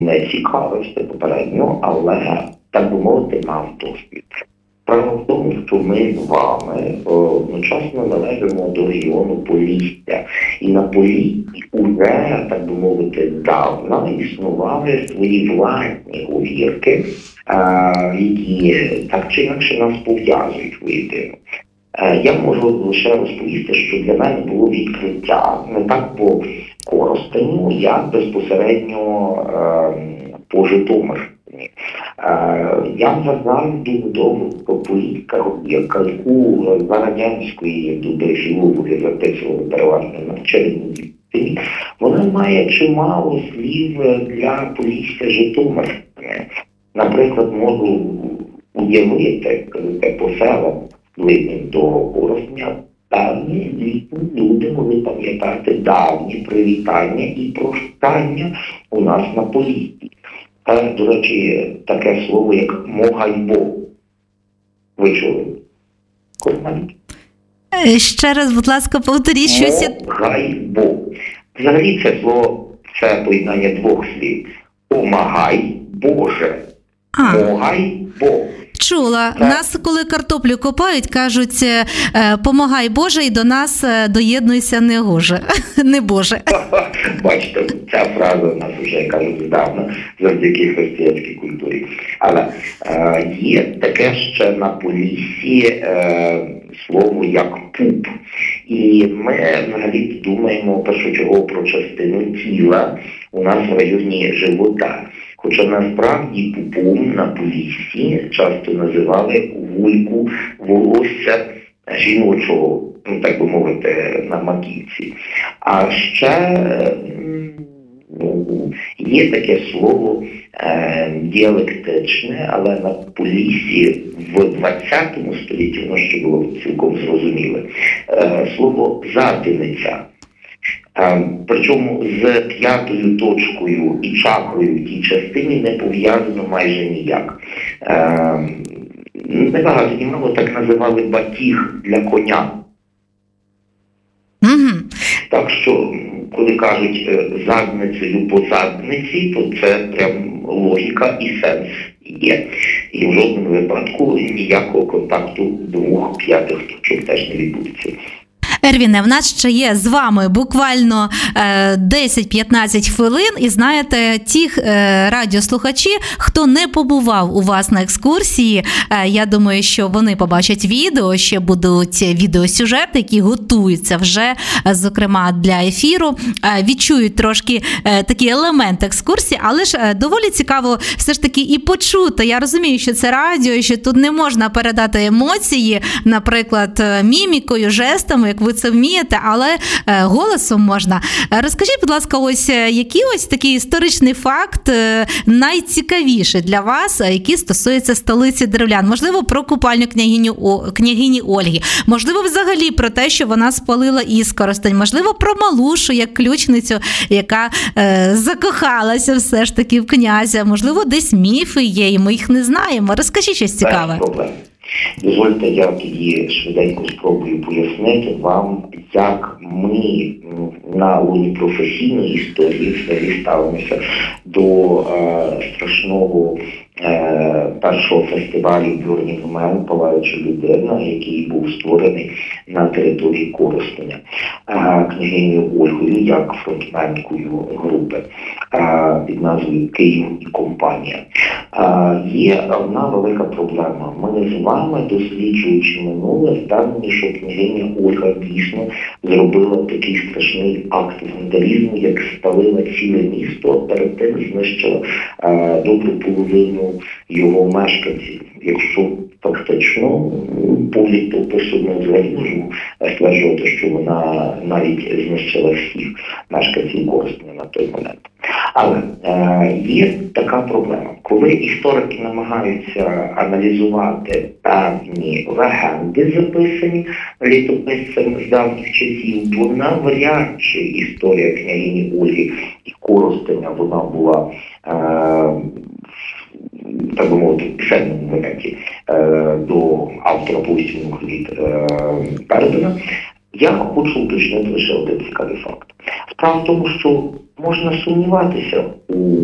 не цікавився попередньо, але, так би мовити, мав досвід. Справа в тому, що ми з вами одночасно належимо до регіону Полісся. І на Поліссі уже, так би мовити, давно існували свої власні говірки, які так чи інакше нас пов'язують воєдино. Я можу лише розповісти, що для мене було відкриття не так по Коростеню, як безпосередньо по Житомирщині. Я вважаю дуже довго, що політика говірка, яку за радянської доби філологи записували переважно на Чернігівщині, вона має чимало слів для Полісся Житомирщини. Наприклад, можу уявити, по селам ближніх до Коростеня, давні літні люди могли пам'ятати давні привітання і прощання у нас на Поліссі. До речі, таке слово, як «могайбо». Ви чули? Ще раз, будь ласка, повторіть щось. «Могайбо». Взагалі це слово, це поєднання двох слів. «Помагай, Боже». «Могайбо». Чула. Нас, коли картоплю копають, кажуть, помагай Боже, і до нас доєднуйся не Боже. Бачите, ця фраза у нас вже, кажуть, здавна, завдяки християнській культурі. Але є таке ще на Поліссі слово як пуп. І ми взагалі думаємо першочергово про частину тіла у нас в районі живота. Хоча насправді пупом на Поліссі часто називали вульку волосся жіночого, так би мовити, на маківці. А ще є таке слово діалектичне, але на Поліссі в 20 столітті воно ще було цілком зрозуміле. Слово «задиниця». Причому з п'ятою точкою і чакрою в тій частині не пов'язано майже ніяк. Небагато ні мало так називали батіг для коня. Так що, коли кажуть задницею по задниці, то це прям логіка і сенс є. І в жодному випадку ніякого контакту двох п'ятих точок теж не відбудеться. Ервіне, в нас ще є з вами буквально 10-15 хвилин, і знаєте, ті радіослухачі, хто не побував у вас на екскурсії, я думаю, що вони побачать відео, ще будуть відеосюжети, які готуються вже, зокрема, для ефіру, відчують трошки такий елемент екскурсії, але ж доволі цікаво все ж таки і почути. Я розумію, що це радіо, що тут не можна передати емоції, наприклад, мімікою, жестами, як ви це вмієте, але голосом можна. Розкажіть, будь ласка, ось який ось такий історичний факт найцікавіший для вас, який стосується столиці древлян? Можливо, про купальню княгині Ольги, можливо, взагалі про те, що вона спалила Іскоростень, можливо, про Малушу, як ключницю, яка закохалася все ж таки в князя, можливо, десь міфи є, і ми їх не знаємо. Розкажіть щось цікаве. Дозвольте, я тоді швиденько спробую пояснити вам, як ми на лоні професійної історії взагалі ставимося до страшного першого фестивалю Burning Man «Палаюча людина», який був створений на території Коростеня княгинею Ольгою як фронтменкою групи під назвою «Київ і компанія». Є одна велика проблема. Ми з вами, досліджуючи минуле, впевнені, що княгиня Ольга дійсно зробила такий страшний акт вандалізму, як спалила ціле місто, а перед тим знищила добру половину його мешканців. Якщо фактично погляд опису ми взагалі можемо стверджувати, що вона навіть знищила всіх мешканців Коростеня на той момент. Але є така проблема. Коли історики намагаються аналізувати певні легенди, записані літописцями з давніх часів, то навряд чи історія княгині Ольги і Коростеня вона була так би мовити, в писемному варіанті до автора повістівних літ передана. Я хочу уточнити лише один цікавий факт. Справа в тому, що можна сумніватися у